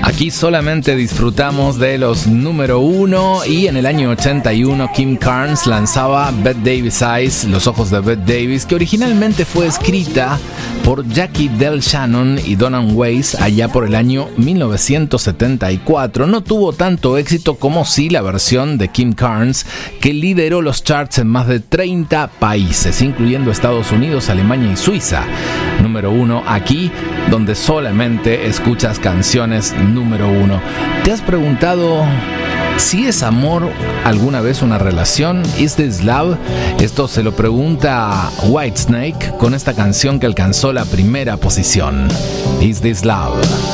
Aquí solamente disfrutamos de los número 1 y en el año 81 Kim Carnes lanzaba Bette Davis Eyes, Los ojos de Bette Davis, que originalmente fue escrita por Jackie Del Shannon y Donald Weiss allá por el año 1974. No tuvo tanto éxito como sí la versión de Kim Carnes, que lideró los charts en más de 30 países, incluyendo Estados Unidos, Alemania y Suiza. Número 1 aquí, donde solamente escuchas canciones número 1. ¿Te has preguntado si es amor alguna vez una relación? ¿Is this love? Esto se lo pregunta Whitesnake con esta canción que alcanzó la primera posición. Is this love?